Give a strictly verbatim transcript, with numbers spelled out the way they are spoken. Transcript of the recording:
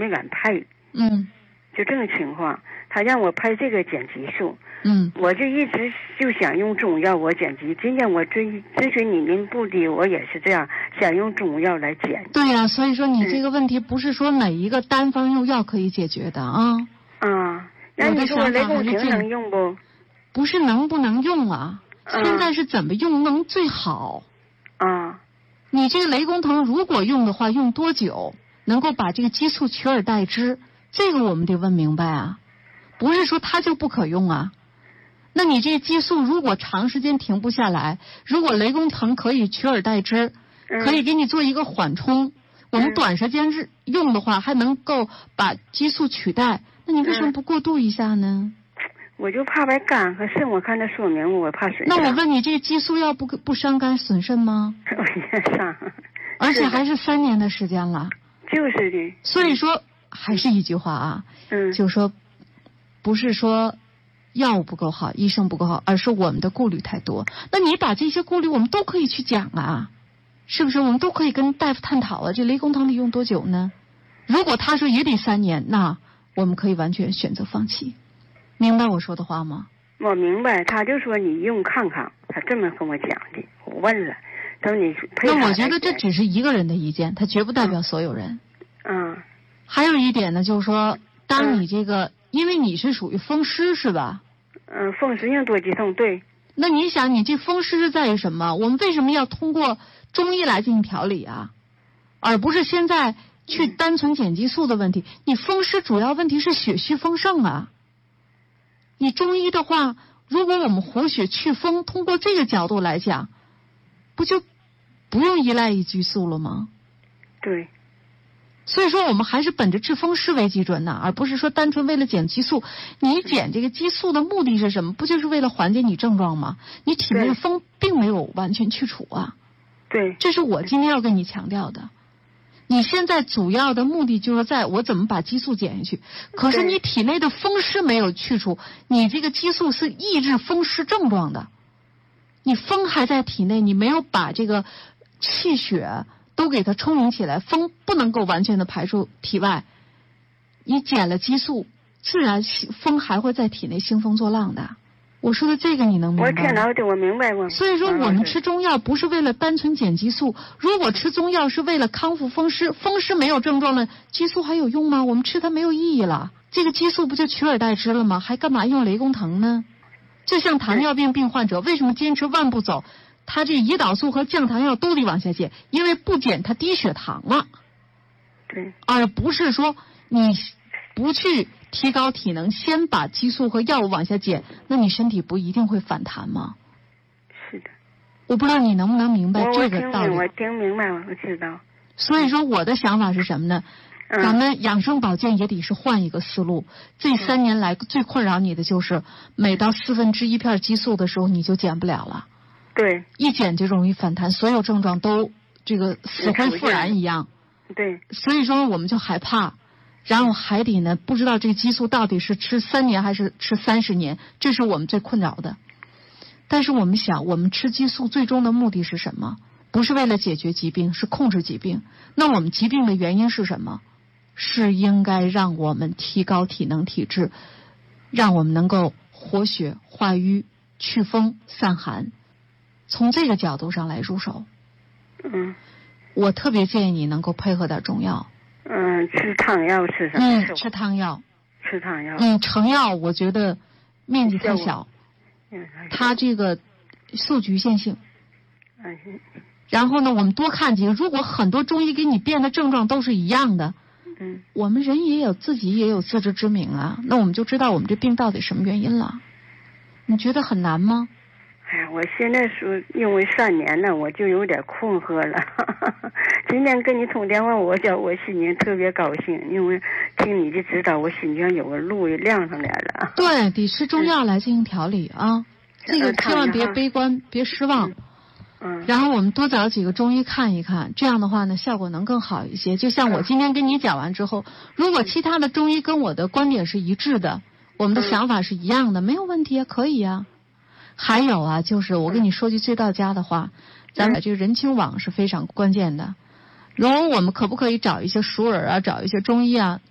没敢拍。 嗯， 就这种情况，他让我拍这个减激素。 嗯， 我就一直就想用中药我减激。今天我追咨询你们部的，我也是这样想用中药来减。 对呀、啊，所以说你这个问题不是说哪一个单方用药可以解决的啊。 啊，那你说我雷公平能用不？ 不是能不能用啊，嗯、现在是怎么用能最好啊？ 你这个雷公藤如果用的话，用多久能够把这个激素取而代之？这个我们得问明白啊，不是说它就不可用啊。那你这个激素如果长时间停不下来，如果雷公藤可以取而代之，可以给你做一个缓冲，嗯、我们短时间日用的话，还能够把激素取代，那你为什么不过渡一下呢？ 嗯、我就怕白肝和肾，我看它说明我怕损伤。 那我问你，这个激素药不不伤肝损肾吗？ 我也伤， 而且还是三年的时间了。 就是的。 所以说，还是一句话啊， 嗯， 就是说，不是说药物不够好，医生不够好，而是我们的顾虑太多。那你把这些顾虑，我们都可以去讲啊，是不是？我们都可以跟大夫探讨啊。这雷公藤得用多久呢？如果他说也得三年，那我们可以完全选择放弃。明白我说的话吗？ 我明白，他就说你用看看，他这么跟我讲的。我问了，等你配那我觉得这只是一个人的意见，他绝不代表所有人。 嗯。 还有一点呢，就是说，当你这个，嗯、因为你是属于风湿是吧？ 嗯，风湿性多肌痛，对。 那你想，你这风湿是在于什么？我们为什么要通过中医来进行调理啊？而不是现在去单纯减激素的问题。你风湿主要问题是血虚风盛啊。你中医的话，如果我们活血祛风，通过这个角度来讲，不就不用依赖于激素了吗？ 对。 所以说，我们还是本着治风湿为基准的，而不是说单纯为了减激素。你减这个激素的目的是什么？不就是为了缓解你症状吗？你体内的风并没有完全去除啊。 对， 这是我今天要跟你强调的。你现在主要的目的就是在我怎么把激素减下去，可是你体内的风湿没有去除，你这个激素是抑制风湿症状的。你风还在体内，你没有把这个气血都给它充盈起来，风不能够完全的排出体外，你减了激素，自然风还会在体内兴风作浪的。我说的这个你能明白吗？ 我听到的，我明白。我所以说我们吃中药不是为了单纯减激素，如果吃中药是为了康复风湿，风湿没有症状了，激素还有用吗？我们吃它没有意义了，这个激素不就取而代之了吗？还干嘛用雷公藤呢？就像糖尿病病患者为什么坚持万步走，他这胰岛素和降糖药都得往下减，因为不减他低血糖了。 对， 而不是说你不去提高体能，先把激素和药物往下减，那你身体不一定会反弹吗？ 是的。 我不知道你能不能明白这个道理。 我听明白，我知道。 所以说我的想法是什么呢？ 嗯、 咱们养生保健也得是换一个思路。这三年来最困扰你的就是每到四分之一片激素的时候你就减不了了。 对。 一减就容易反弹，所有症状都这个死灰复燃一样。 对。 所以说我们就害怕。然后海底呢，不知道这个激素到底是吃三年还是吃三十年，这是我们最困扰的。但是我们想，我们吃激素最终的目的是什么？不是为了解决疾病，是控制疾病。那我们疾病的原因是什么？是应该让我们提高体能体质，让我们能够活血化瘀、祛风散寒。从这个角度上来入手。 嗯。 我特别建议你能够配合点中药。 嗯，吃汤药吃什么？ 嗯，吃汤药。 吃汤药。 嗯，成药我觉得面积太小， 嗯， 它这个受局限性。 嗯。 然后呢，我们多看几个，如果很多中医给你变的症状都是一样的， 嗯， 我们人也有自己也有自知之明啊，那我们就知道我们这病到底什么原因了。你觉得很难吗？ 哎呀，我现在说，因为三年了，我就有点困惑了。今天跟你通电话，我觉我心情特别高兴，因为听你的指导，我心情有个路也亮上来了。 对，得吃中药来进行调理啊，嗯、这个千万别悲观，别失望。 嗯。 然后我们多找几个中医看一看，这样的话呢，效果能更好一些。就像我今天跟你讲完之后，如果其他的中医跟我的观点是一致的，我们的想法是一样的，没有问题啊，可以啊。还有啊，就是我跟你说句最到家的话，咱们这个人情网是非常关键的。如果我们可不可以找一些熟人啊，找一些中医啊，